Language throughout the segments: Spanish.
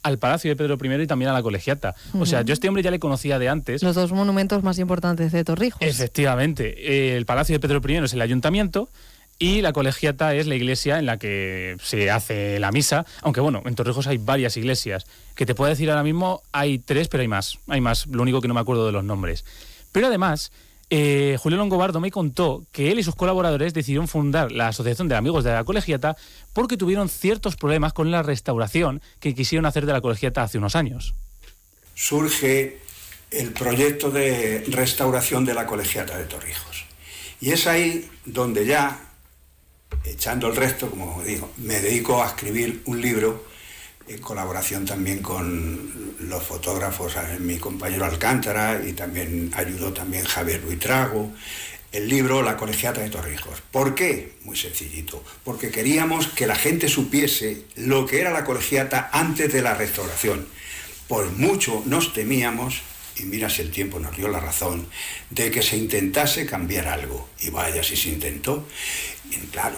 al Palacio de Pedro I y también a la Colegiata. O sea, yo a este hombre ya le conocía de antes. Los dos monumentos más importantes de Torrijos. Efectivamente. El Palacio de Pedro I es el ayuntamiento y la Colegiata es la iglesia en la que se hace la misa. Aunque bueno, en Torrijos hay varias iglesias. Que te puedo decir ahora mismo, hay 3, pero hay más. Hay más, lo único que no me acuerdo de los nombres. Pero además, Julio Longobardo me contó que él y sus colaboradores decidieron fundar la Asociación de Amigos de la Colegiata porque tuvieron ciertos problemas con la restauración que quisieron hacer de la Colegiata hace unos años. Surge el proyecto de restauración de la Colegiata de Torrijos. Y es ahí donde ya, echando el resto, como digo, me dedico a escribir un libro en colaboración también con los fotógrafos, mi compañero Alcántara, y también ayudó también Javier Buitrago, el libro La Colegiata de Torrijos. ¿Por qué? Muy sencillito, porque queríamos que la gente supiese lo que era la Colegiata antes de la restauración. Por mucho nos temíamos, y mira si el tiempo nos dio la razón, de que se intentase cambiar algo. Y vaya si se intentó. Y claro,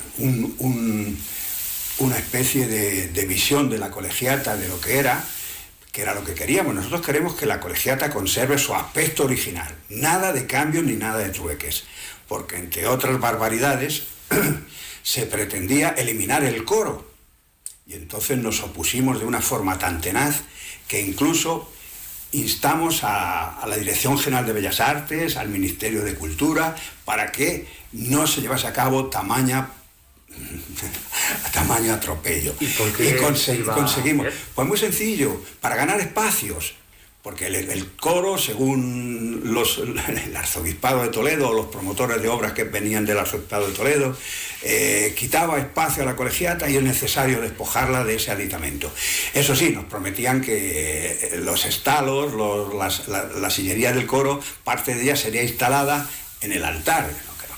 una especie de visión de la Colegiata, de lo que era lo que queríamos. Nosotros queremos que la Colegiata conserve su aspecto original. Nada de cambios ni nada de trueques. Porque entre otras barbaridades se pretendía eliminar el coro. Y entonces nos opusimos de una forma tan tenaz que incluso instamos a la Dirección General de Bellas Artes, al Ministerio de Cultura, para que no se llevase a cabo tamaño atropello. ¿Y conseguimos? Pues muy sencillo, para ganar espacios, porque el coro, según el Arzobispado de Toledo, o los promotores de obras que venían del Arzobispado de Toledo, quitaba espacio a la Colegiata y es necesario despojarla de ese aditamento. Eso sí, nos prometían que los estalos, la sillería del coro, parte de ella sería instalada en el altar.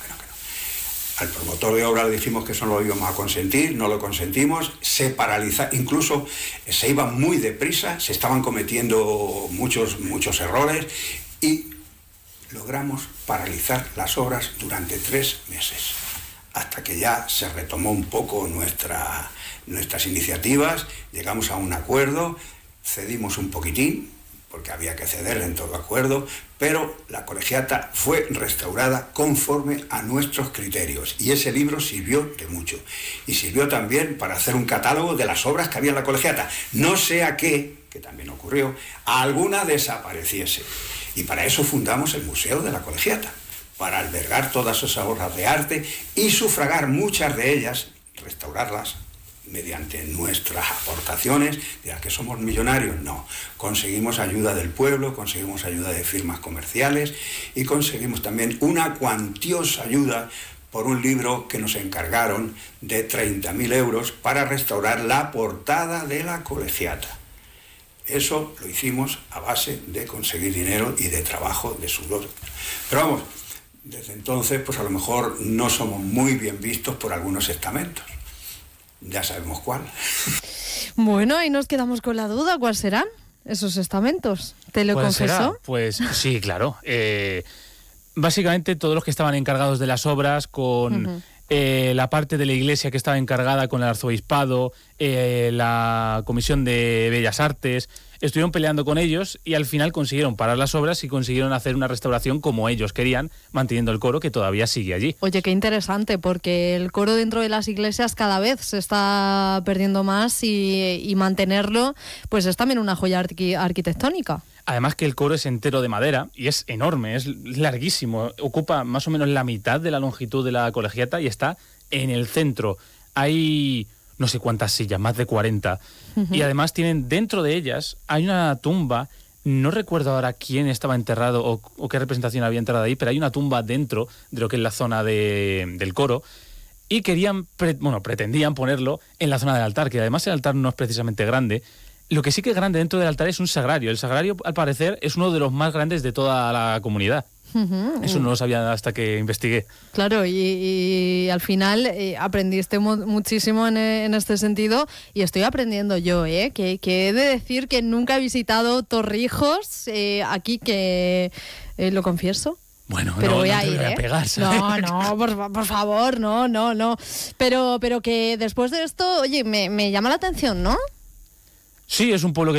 Al promotor de obra le dijimos que eso no lo íbamos a consentir, no lo consentimos, se paraliza, incluso se iba muy deprisa, se estaban cometiendo muchos errores y logramos paralizar las obras durante 3 meses, hasta que ya se retomó un poco nuestras iniciativas, llegamos a un acuerdo, cedimos un poquitín, porque había que ceder en todo acuerdo, pero la Colegiata fue restaurada conforme a nuestros criterios y ese libro sirvió de mucho. Y sirvió también para hacer un catálogo de las obras que había en la Colegiata, no sea que también ocurrió, alguna desapareciese. Y para eso fundamos el Museo de la Colegiata, para albergar todas esas obras de arte y sufragar muchas de ellas, restaurarlas, mediante nuestras aportaciones. ¿De que somos millonarios? No. Conseguimos ayuda del pueblo, conseguimos ayuda de firmas comerciales y conseguimos también una cuantiosa ayuda por un libro que nos encargaron de 30.000 euros para restaurar la portada de la Colegiata. Eso lo hicimos a base de conseguir dinero y de trabajo, de sudor. Pero vamos, desde entonces pues a lo mejor no somos muy bien vistos por algunos estamentos. Ya sabemos cuál. Bueno, ahí nos quedamos con la duda. ¿Cuáles serán esos estamentos? ¿Te lo confesó? Pues sí, claro. Básicamente todos los que estaban encargados de las obras, con la parte de la iglesia que estaba encargada con el arzobispado, la Comisión de Bellas Artes, estuvieron peleando con ellos y al final consiguieron parar las obras y consiguieron hacer una restauración como ellos querían, manteniendo el coro que todavía sigue allí. Oye, qué interesante, porque el coro dentro de las iglesias cada vez se está perdiendo más y mantenerlo pues es también una joya arquitectónica. Además que el coro es entero de madera y es enorme, es larguísimo, ocupa más o menos la mitad de la longitud de la Colegiata y está en el centro. Hay no sé cuántas sillas, más de 40. Y además tienen dentro de ellas, hay una tumba, no recuerdo ahora quién estaba enterrado o qué representación había enterrado ahí, pero hay una tumba dentro de lo que es la zona del coro y pretendían ponerlo en la zona del altar, que además el altar no es precisamente grande. Lo que sí que es grande dentro del altar es un sagrario. El sagrario, al parecer, es uno de los más grandes de toda la comunidad. Eso no lo sabía hasta que investigué. Claro, y al final aprendiste muchísimo en este sentido y estoy aprendiendo yo, que he de decir que nunca he visitado Torrijos, aquí que lo confieso. Bueno, pero voy a te ir, voy a pegar, ¿sabes? No, por favor, no. Pero que después de esto, oye, me llama la atención, ¿no? Sí, es un pueblo que